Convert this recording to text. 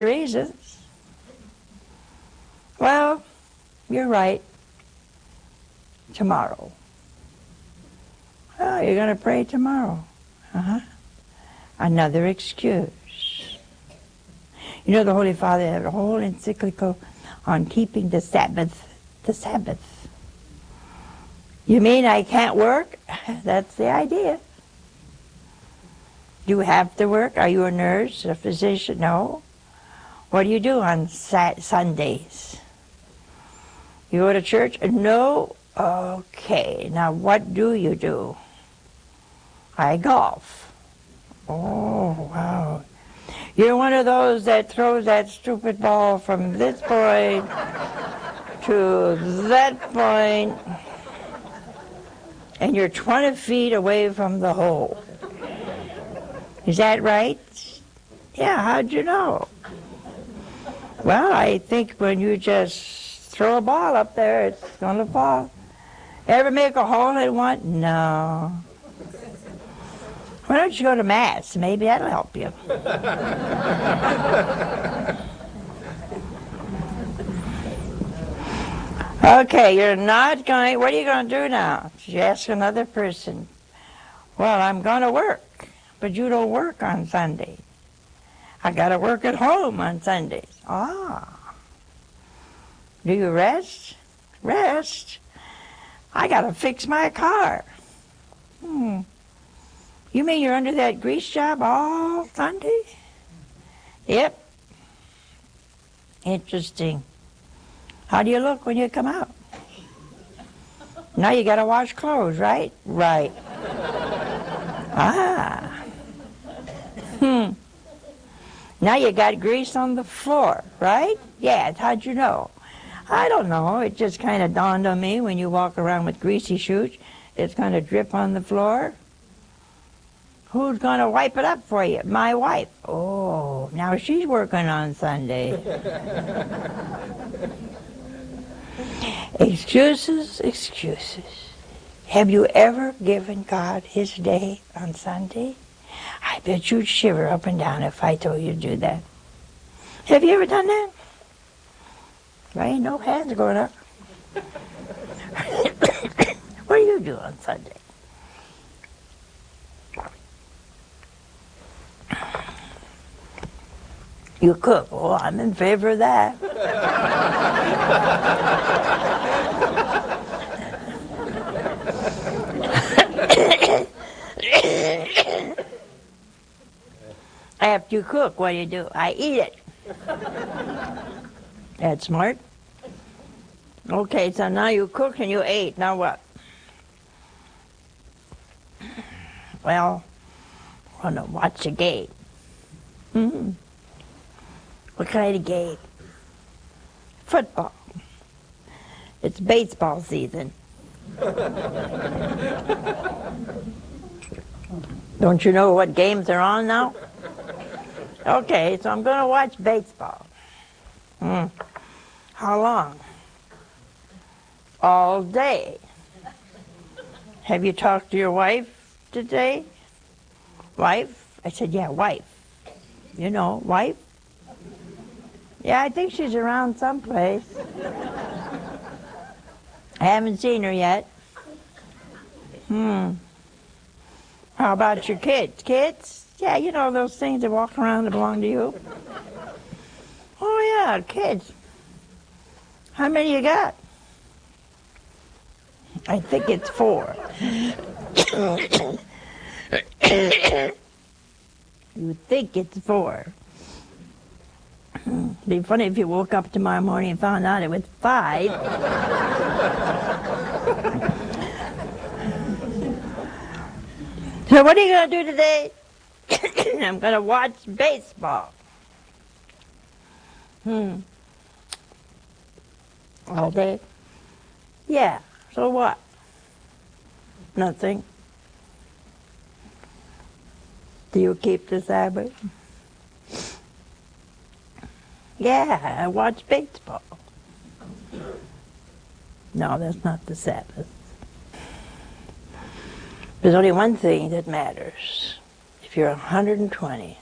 reasons. Well, you're right. Tomorrow. Oh, you're going to pray tomorrow. Another excuse. You know, the Holy Father had a whole encyclical on keeping the Sabbath. The Sabbath. You mean I can't work? That's the idea. Do you have to work? Are you a nurse, a physician? No. What do you do on Sundays? You go to church? No. Okay. Now what do you do? I golf. Oh, wow. You're one of those that throws that stupid ball from this point to that point, and you're 20 feet away from the hole. Is that right? Yeah, how'd you know? Well, I think when you just throw a ball up there, it's going to fall. Ever make a hole in one? No. Why don't you go to Mass? Maybe that'll help you. Okay, you're not going, what are you going to do now? You ask another person. Well, I'm going to work, but you don't work on Sunday. I got to work at home on Sundays. Ah. Do you rest? Rest? I got to fix my car. You mean you're under that grease job all Sunday? Yep. Interesting. How do you look when you come out? Now you got to wash clothes, right? Right. Ah. Now you got grease on the floor, right? Yeah, how'd you know? I don't know. It just kind of dawned on me when you walk around with greasy shoes, it's going to drip on the floor. Who's going to wipe it up for you? My wife. Oh, now she's working on Sunday. Excuses, excuses. Have you ever given God His day on Sunday? I bet you'd shiver up and down if I told you to do that. Have you ever done that? There ain't no hands going up. What do you do on Sunday? You cook. Oh, I'm in favor of that. After you cook, what do? I eat it. That's smart. Okay, so now you cooked and you ate. Now what? Well, I want to watch a game. What kind of game? Football. It's baseball season. Don't you know what games are on now? Okay, so I'm going to watch baseball. How long? All day. Have you talked to your wife today? Wife? I said, yeah, wife. You know, wife? Yeah, I think she's around someplace. I haven't seen her yet. How about your kids? Kids? Yeah, you know those things that walk around that belong to you? Oh, yeah, kids. How many you got? I think it's 4. You think it's 4. It'd be funny if you woke up tomorrow morning and found out it was 5. So what are you going to do today? I'm going to watch baseball. All day? Yeah, so what? Nothing. Do you keep the Sabbath? Yeah, I watch baseball. No, that's not the Sabbath. There's only one thing that matters. If you're 120,